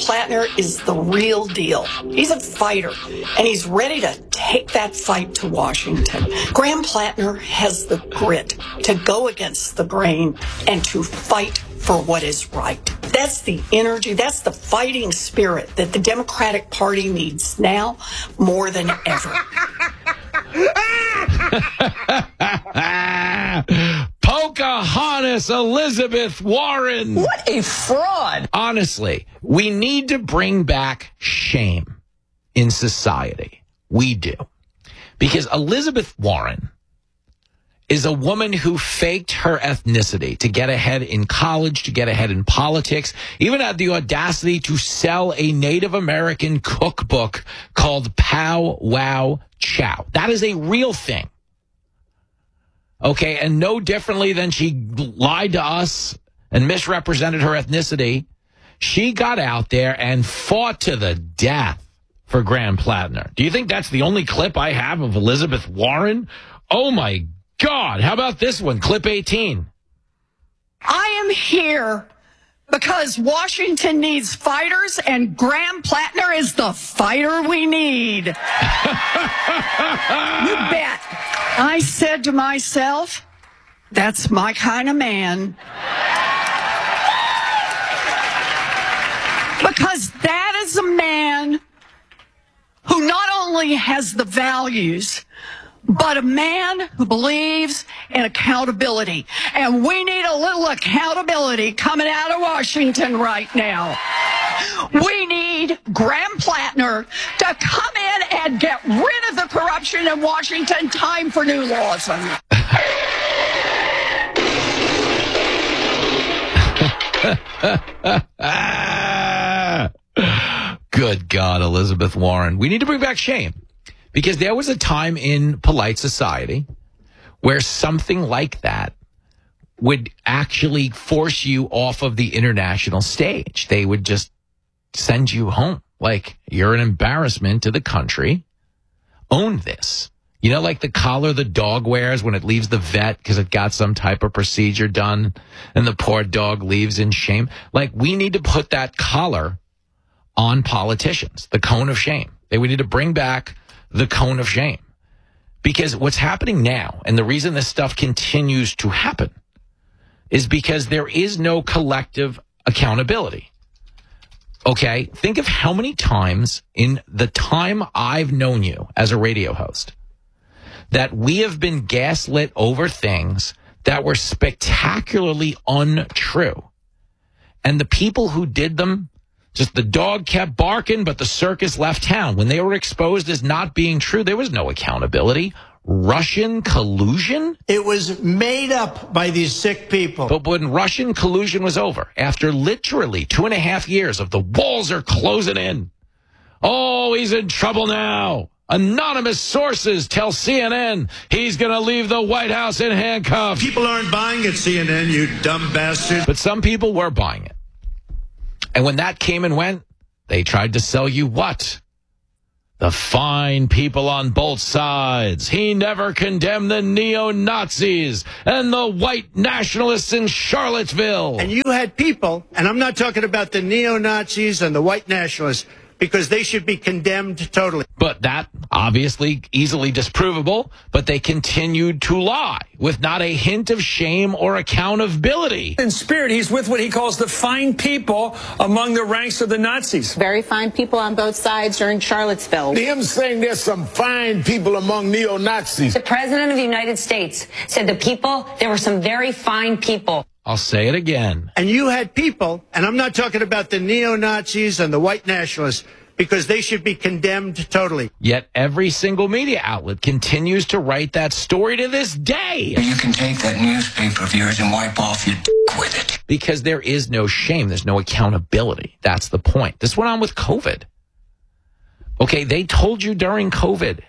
Plattner is the real deal. He's a fighter, and he's ready to take that fight to Washington. Graham Plattner has the grit to go against the grain and to fight for what is right. That's the energy, that's the fighting spirit that the Democratic Party needs now more than ever. Pocahontas Elizabeth Warren. What a fraud. Honestly, we need to bring back shame in society. We do. Because Elizabeth Warren is a woman who faked her ethnicity to get ahead in college, to get ahead in politics, even had the audacity to sell a Native American cookbook called Pow Wow Chow. That is a real thing. Okay, and no differently than she lied to us and misrepresented her ethnicity, she got out there and fought to the death for Graham Plattner. Do you think that's the only clip I have of Elizabeth Warren? Oh, my God. How about this one? Clip 18. I am here because Washington needs fighters, and Graham Plattner is the fighter we need. You bet. I said to myself, that's my kind of man. Because that is a man who not only has the values, but a man who believes in accountability. And we need a little accountability coming out of Washington right now. We need Graham Plattner to come in and get rid of the corruption in Washington. Time for new laws. Good God, Elizabeth Warren. We need to bring back shame. Because there was a time in polite society where something like that would actually force you off of the international stage. They would just send you home. Like, you're an embarrassment to the country. Own this. You know, like the collar the dog wears when it leaves the vet because it got some type of procedure done and the poor dog leaves in shame. Like, we need to put that collar on politicians, the cone of shame. We need to bring back the cone of shame. Because what's happening now, and the reason this stuff continues to happen, is because there is no collective accountability. Okay? Think of how many times in the time I've known you as a radio host that we have been gaslit over things that were spectacularly untrue. And the people who did them, just the dog kept barking, but the circus left town. When they were exposed as not being true, there was no accountability. Russian collusion? It was made up by these sick people. But when Russian collusion was over, after literally 2.5 years of the walls are closing in, oh, he's in trouble now. Anonymous sources tell CNN he's going to leave the White House in handcuffs. People aren't buying it, CNN, you dumb bastard. But some people were buying it. And when that came and went, they tried to sell you what? The fine people on both sides. He never condemned the neo-Nazis and the white nationalists in Charlottesville. And you had people, and I'm not talking about the neo-Nazis and the white nationalists, because they should be condemned totally. But that, obviously, easily disprovable, but they continued to lie with not a hint of shame or accountability. In spirit, he's with what he calls the fine people among the ranks of the Nazis. Very fine people on both sides during Charlottesville. Him saying there's some fine people among neo-Nazis. The President of the United States said there were some very fine people. I'll say it again. And you had people, and I'm not talking about the neo-Nazis and the white nationalists, because they should be condemned totally. Yet every single media outlet continues to write that story to this day. You can take that newspaper of yours and wipe off your with it. Because there is no shame. There's no accountability. That's the point. This went on with COVID. Okay, they told you during COVID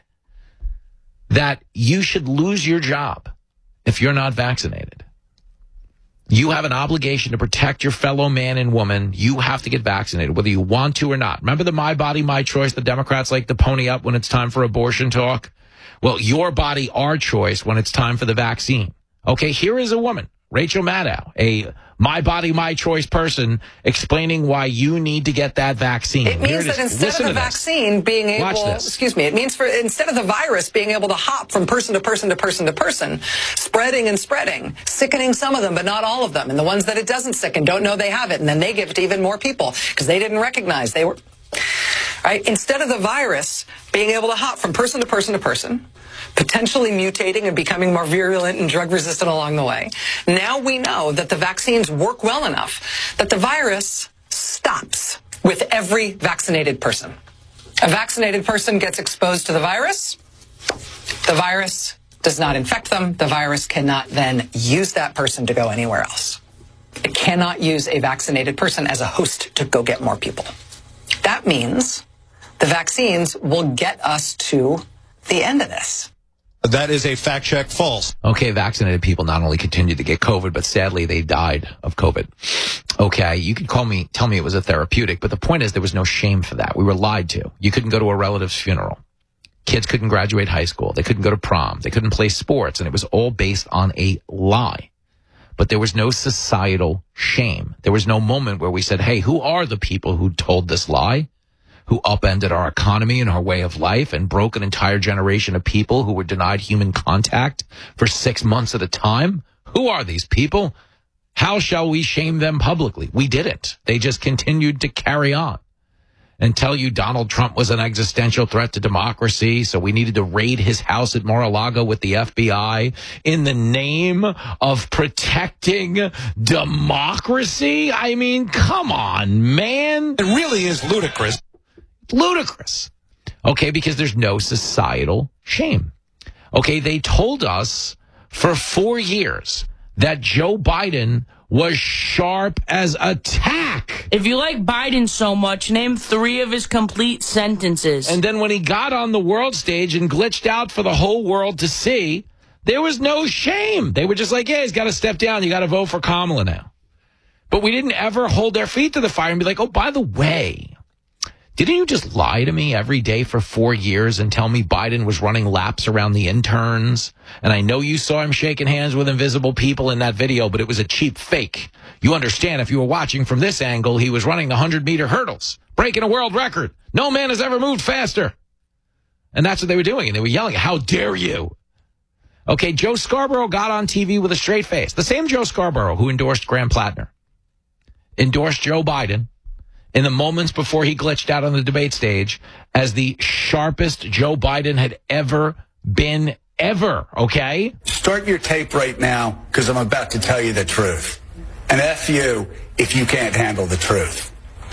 that you should lose your job if you're not vaccinated. You have an obligation to protect your fellow man and woman. You have to get vaccinated, whether you want to or not. Remember the my body, my choice the Democrats like to pony up when it's time for abortion talk? Well, your body, our choice when it's time for the vaccine. Okay, here is a woman, Rachel Maddow, a my body, my choice person explaining why you need to get that vaccine. It means that instead of the vaccine being able, it means instead of the virus being able to hop from person to person to person to person, spreading and spreading, sickening some of them, but not all of them. And the ones that it doesn't sicken don't know they have it. And then they give it to even more people because they didn't recognize they were, right? Instead of the virus being able to hop from person to person to person, potentially mutating and becoming more virulent and drug resistant along the way. Now we know that the vaccines work well enough that the virus stops with every vaccinated person. A vaccinated person gets exposed to the virus does not infect them. The virus cannot then use that person to go anywhere else. It cannot use a vaccinated person as a host to go get more people. That means the vaccines will get us to the end of this. That is a fact check false. Okay, vaccinated people not only continued to get COVID, but sadly they died of COVID. Okay, you could tell me it was a therapeutic, but the point is there was no shame for that. We were lied to. You couldn't go to a relative's funeral. Kids couldn't graduate high school. They couldn't go to prom. They couldn't play sports, and it was all based on a lie. But there was no societal shame. There was no moment where we said, hey, who are the people who told this lie? Who upended our economy and our way of life and broke an entire generation of people who were denied human contact for 6 months at a time? Who are these people? How shall we shame them publicly? We didn't. They just continued to carry on and tell you Donald Trump was an existential threat to democracy, so we needed to raid his house at Mar-a-Lago with the FBI in the name of protecting democracy? I mean, come on, man. It really is ludicrous. Ludicrous. Okay, because there's no societal shame. Okay, they told us for 4 years that Joe Biden was sharp as a tack. If you like Biden so much, name 3 of his complete sentences. And then when he got on the world stage and glitched out for the whole world to see, there was no shame. They were just like, yeah, he's got to step down. You got to vote for Kamala now. But we didn't ever hold their feet to the fire and be like, oh, by the way, didn't you just lie to me every day for 4 years and tell me Biden was running laps around the interns? And I know you saw him shaking hands with invisible people in that video, but it was a cheap fake. You understand, if you were watching from this angle, he was running the 100-meter hurdles, breaking a world record. No man has ever moved faster. And that's what they were doing. And they were yelling, how dare you? Okay, Joe Scarborough got on TV with a straight face. The same Joe Scarborough who endorsed Graham Plattner endorsed Joe Biden in the moments before he glitched out on the debate stage as the sharpest Joe Biden had ever been, ever, okay? Start your tape right now, because I'm about to tell you the truth. And F you if you can't handle the truth.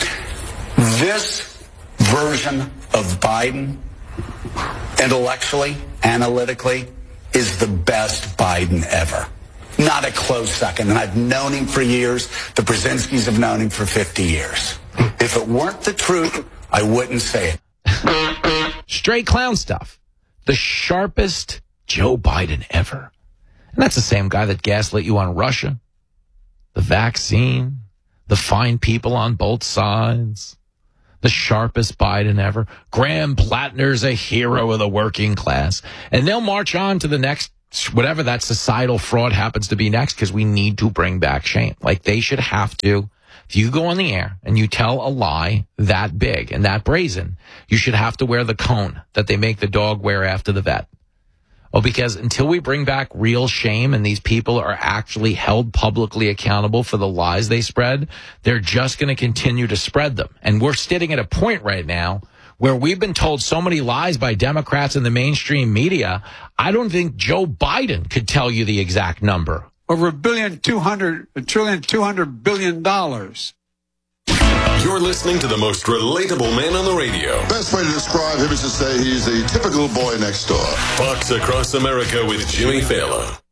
This version of Biden, intellectually, analytically, is the best Biden ever. Not a close second. And I've known him for years. The Brzezinskis have known him for 50 years. If it weren't the truth, I wouldn't say it. Straight clown stuff. The sharpest Joe Biden ever. And that's the same guy that gaslit you on Russia, the vaccine, the fine people on both sides. The sharpest Biden ever. Graham Plattner's a hero of the working class. And they'll march on to the next, whatever that societal fraud happens to be next, because we need to bring back shame. Like they should have to. If you go on the air and you tell a lie that big and that brazen, you should have to wear the cone that they make the dog wear after the vet. Oh, because until we bring back real shame and these people are actually held publicly accountable for the lies they spread, they're just going to continue to spread them. And we're sitting at a point right now where we've been told so many lies by Democrats in the mainstream media, I don't think Joe Biden could tell you the exact number. Over $1.2 billion. You're listening to the most relatable man on the radio. Best way to describe him is to say he's a typical boy next door. Fox Across America with Jimmy Fallon.